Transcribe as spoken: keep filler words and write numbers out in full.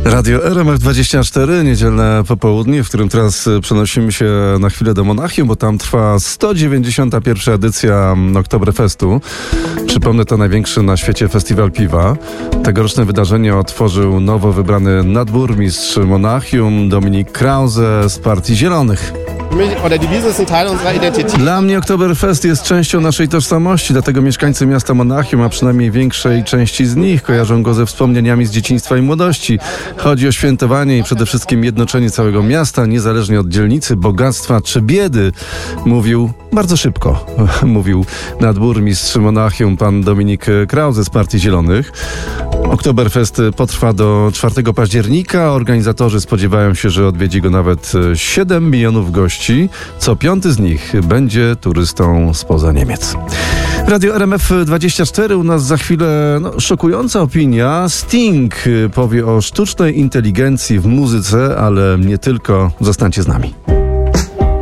Radio R M F dwadzieścia cztery, niedzielne popołudnie, w którym teraz przenosimy się na chwilę do Monachium, bo tam trwa sto dziewięćdziesiąta pierwsza edycja Oktoberfestu. Przypomnę, to największy na świecie festiwal piwa. Tegoroczne wydarzenie otworzył nowo wybrany nadburmistrz Monachium Dominik Krause z Partii Zielonych. Dla mnie Oktoberfest jest częścią naszej tożsamości, dlatego mieszkańcy miasta Monachium, a przynajmniej większej części z nich, kojarzą go ze wspomnieniami z dzieciństwa i młodości. Chodzi o świętowanie i przede wszystkim jednoczenie całego miasta, niezależnie od dzielnicy, bogactwa czy biedy, mówił bardzo szybko, mówił nadburmistrz Monachium pan Dominik Krause z Partii Zielonych. Oktoberfest potrwa do czwartego października. Organizatorzy spodziewają się, że odwiedzi go nawet siedem milionów gości. Co piąty z nich będzie turystą spoza Niemiec. Radio R M F dwadzieścia cztery, u nas za chwilę no, szokująca opinia. Sting powie o sztucznej inteligencji w muzyce, ale nie tylko. Zostańcie z nami.